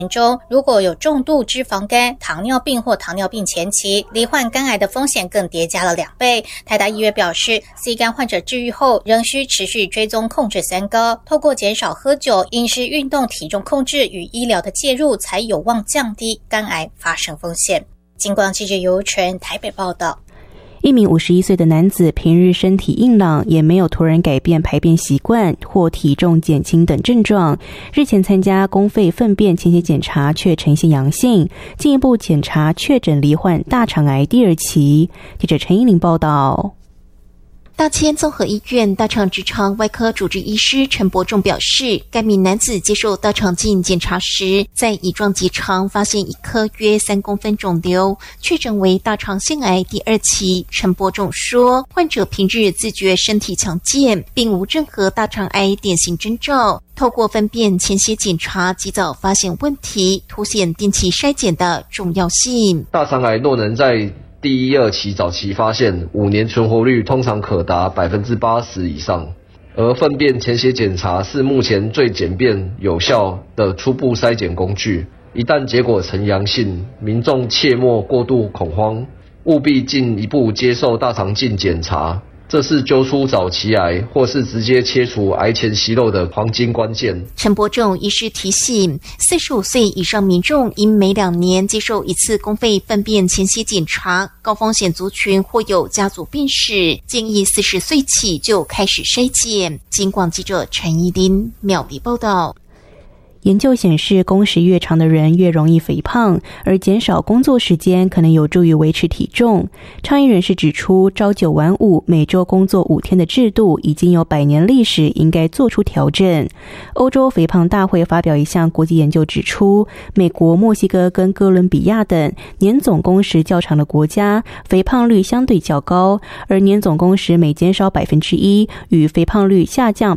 中，如果有重度脂肪肝、糖尿病或糖尿病前期，罹患肝癌的风险更叠加了2倍。台大医院表示 ，C 肝患者治愈后仍需持续追踪控制三高，透过减少喝酒、饮食、运动、体重控制与医疗的介入，才有望降低肝癌发生风险。金光记者尤纯台北报道。 一名51岁的男子平日身体硬朗，也没有突然改变排便习惯或体重减轻等症状。日前参加公费粪便潜血检查却呈现阳性，进一步检查确诊罹患大肠癌第2期。记者陈依玲报道。 大千综合医院大肠直肠外科主治医师陈伯仲表示，该名男子接受大肠镜检查时，在乙状结肠发现一颗约3公分肿瘤，确诊为大肠腺癌第2期。陈伯仲说，患者平日自觉身体强健，并无任何大肠癌典型征兆，透过粪便潜血检查及早发现问题，凸显定期筛检的重要性。 大肠癌若能在第1、2期早期发现，5年存活率通常可达80%以上。而粪便潜血检查是目前最简便有效的初步筛检工具。一旦结果呈阳性，民众切莫过度恐慌，务必进一步接受大肠镜检查。这是揪出早期癌或是直接切除癌前息肉的黄金关键。 陈伯仲医师提醒，45岁以上民众应每2年接受1次公费粪便潜血检查，高风险族群或有家族病史，建议40岁起就开始筛检。金广记者陈依琳苗栗报道。 研究显示，工时越长的人越容易肥胖，而减少工作时间可能有助于维持体重。倡议人士指出，朝9晚5、每周工作5天的制度已经有100年历史，应该做出调整。欧洲肥胖大会发表一项国际研究指出，美国、墨西哥跟哥伦比亚等年总工时较长的国家，肥胖率相对较高，而年总工时每减少 1% 与肥胖率下降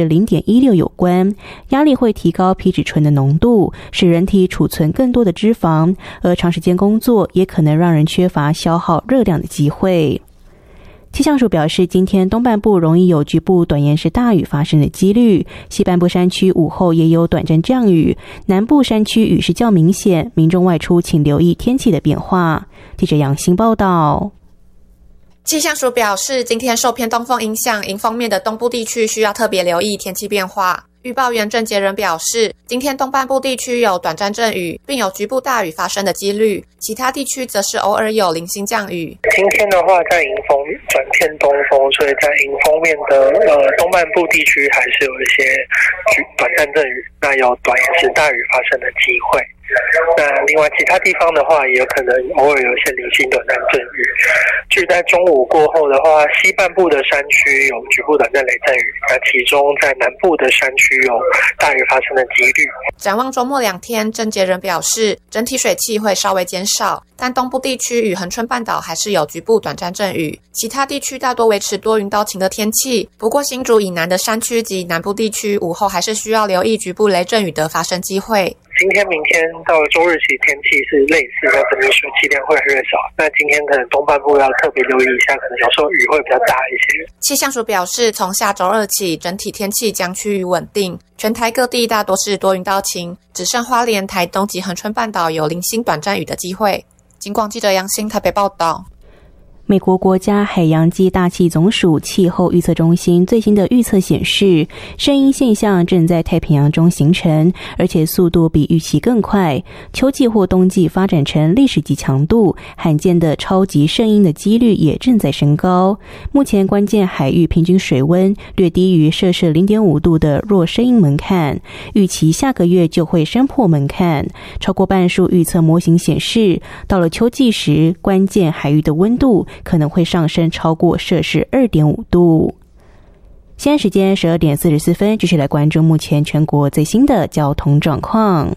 0.16% 有关。压力会提高皮质醇的浓度，使人体储存更多的脂肪，而长时间工作也可能让人缺乏消耗热量的机会。气象署表示，今天东半部容易有局部短延时大雨发生的几率，西半部山区午后也有短暂降雨，南部山区雨势较明显，民众外出请留意天气的变化。记者杨欣报道。 气象署表示，今天受偏东风影响，迎风面的东部地区需要特别留意天气变化。预报员郑杰仁表示，今天东半部地区有短暂阵雨，并有局部大雨发生的几率，其他地区则是偶尔有零星降雨。 今天的话，在迎风转偏东风，所以在迎风面的东半部地区还是有一些短暂阵雨，那有短延时大雨发生的机会。那另外其他地方的话，也有可能偶尔有一些零星短暂阵雨。至于在中午过后的话，西半部的山区有局部短暂雷阵雨，那其中在南部的山区有大雨发生的几率。 展望周末2天，郑杰仁表示，整体水汽会稍微减少，但东部地区与恒春半岛还是有局部短暂阵雨，其他地区大多维持多云到晴的天气。不过新竹以南的山区及南部地区午后还是需要留意局部雷阵雨的发生机会。 今天、明天到周日起天气是类似，那整体水汽量会越来越少。那今天可能东半部要特别留意一下，可能有时候雨会比较大一些。 气象署表示，从下周2起，整体天气将趋于稳定，全台各地大多是多云到晴，只剩花莲、台东及恒春半岛有零星短暂雨的机会。金广记者杨欣台北报道。 美国国家海洋暨大气总署气候预测中心最新的预测显示，圣婴现象正在太平洋中形成，而且速度比预期更快。秋季或冬季发展成历史级强度，罕见的超级圣婴的几率也正在升高。目前关键海域平均水温略低于摄氏 0.5 度的弱圣婴门槛，预期下个月就会升破门槛。超过半数预测模型显示，到了秋季时，关键海域的温度可能会上升超过摄氏 2.5 度。现在时间12点44分，继续来关注目前全国最新的交通状况。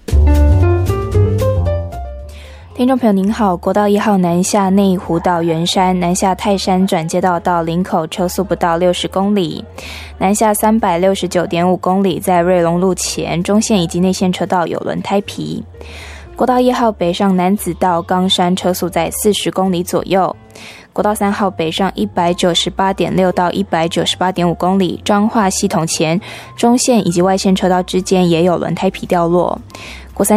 听众朋友您好，国道1号南下内湖到圆山，南下泰山转接道到林口车速不到60公里，南下369.5公里，在瑞隆路前中线以及内线车道有轮胎皮。国道1号北上楠梓到冈山车速在40公里左右。国道3号北上198.6到198.5公里，彰化系统前中线以及外线车道之间也有轮胎皮掉落。国三